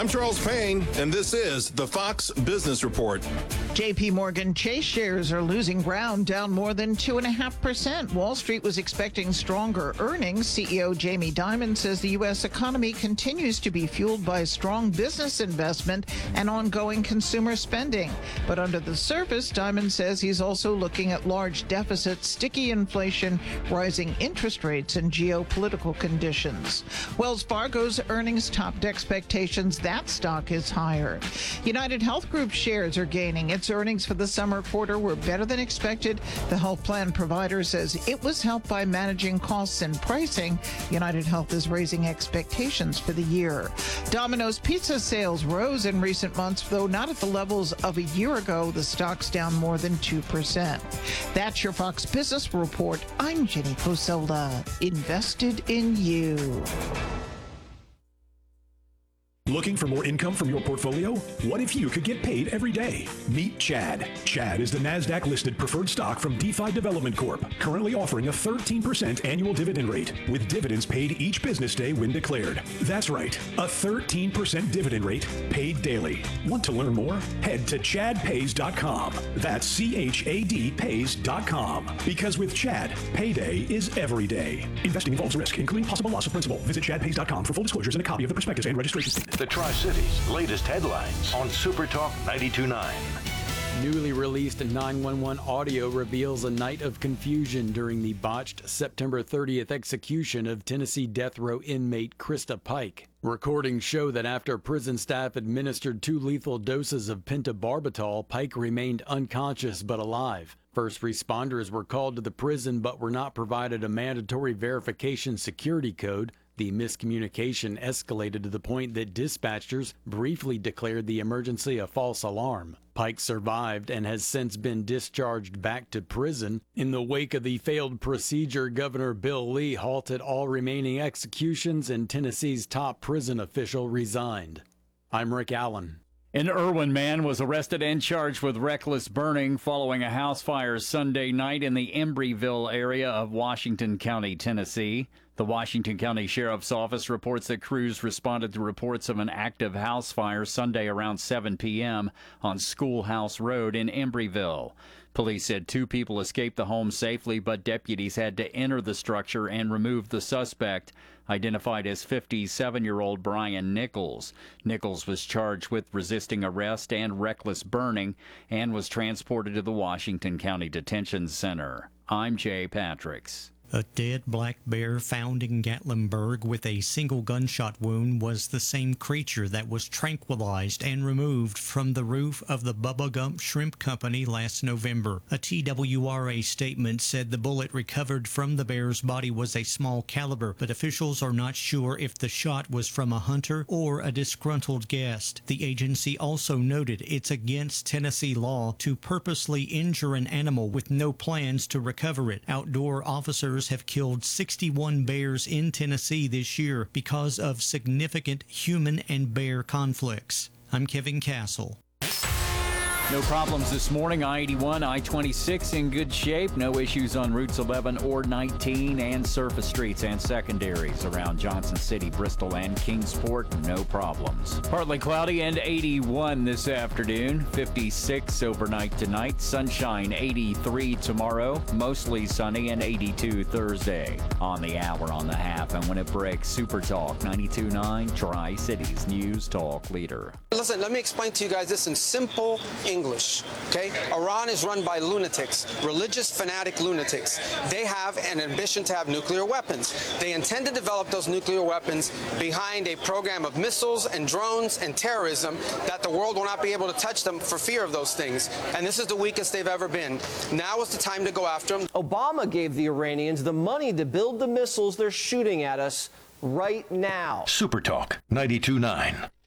I'm Charles Payne, and this is the Fox Business Report. JP Morgan Chase shares are losing ground, down more than 2.5%. Wall Street was expecting stronger earnings. CEO Jamie Dimon says the U.S. economy continues to be fueled by strong business investment and ongoing consumer spending. But under the surface, Dimon says he's also looking at large deficits, sticky inflation, rising interest rates, and geopolitical conditions. Wells Fargo's earnings topped expectations. That stock is higher. United Health Group shares are gaining. Its earnings for the summer quarter were better than expected. The health plan provider says it was helped by managing costs and pricing. United Health is raising expectations for the year. Domino's Pizza sales rose in recent months, though not at the levels of a year ago. The stock's down more than 2%. That's your Fox Business Report. I'm Jenny Poselda. Invested in you. Looking for more income from your portfolio? What if you could get paid every day? Meet Chad. Chad is the NASDAQ-listed preferred stock from DeFi Development Corp., currently offering a 13% annual dividend rate, with dividends paid each business day when declared. That's right, a 13% dividend rate paid daily. Want to learn more? Head to chadpays.com. That's CHAD pays.com. Because with Chad, payday is every day. Investing involves risk, including possible loss of principal. Visit chadpays.com for full disclosures and a copy of the prospectus and registration statement. The Tri-Cities' latest headlines on Super Talk 92.9. Newly released 911 audio reveals a night of confusion during the botched September 30th execution of Tennessee death row inmate Krista Pike. Recordings show that after prison staff administered 2 lethal doses of pentobarbital, Pike remained unconscious but alive. First responders were called to the prison but were not provided a mandatory verification security code. The miscommunication escalated to the point that dispatchers briefly declared the emergency a false alarm. Pike survived and has since been discharged back to prison. In the wake of the failed procedure, Governor Bill Lee halted all remaining executions and Tennessee's top prison official resigned. I'm Rick Allen. An Irwin man was arrested and charged with reckless burning following a house fire Sunday night in the Embryville area of Washington County, Tennessee. The Washington County Sheriff's Office reports that crews responded to reports of an active house fire Sunday around 7 p.m. on Schoolhouse Road in Embryville. Police said 2 people escaped the home safely, but deputies had to enter the structure and remove the suspect, identified as 57-year-old Brian Nichols. Nichols was charged with resisting arrest and reckless burning and was transported to the Washington County Detention Center. I'm Jay Patricks. A dead black bear found in Gatlinburg with a single gunshot wound was the same creature that was tranquilized and removed from the roof of the Bubba Gump Shrimp Company last November. A TWRA statement said the bullet recovered from the bear's body was a small caliber, but officials are not sure if the shot was from a hunter or a disgruntled guest. The agency also noted it's against Tennessee law to purposely injure an animal with no plans to recover it. Outdoor officers have killed 61 bears in Tennessee this year because of significant human and bear conflicts. I'm Kevin Castle. No problems this morning. I-81, I-26 in good shape. No issues on routes 11 or 19 and surface streets and secondaries around Johnson City, Bristol, and Kingsport. No problems. Partly cloudy and 81 this afternoon. 56 overnight tonight. Sunshine 83 tomorrow. Mostly sunny and 82 Thursday. On the hour, on the half, and when it breaks, Super Talk 92.9, Tri-Cities News Talk leader. Listen, let me explain to you guys this in simple English, okay? Iran is run by lunatics, religious fanatic lunatics. They have an ambition to have nuclear weapons. They intend to develop those nuclear weapons behind a program of missiles and drones and terrorism that the world will not be able to touch them for fear of those things. And this is the weakest they've ever been. Now is the time to go after them. Obama gave the Iranians the money to build the missiles they're shooting at us right now. Super Talk 92.9.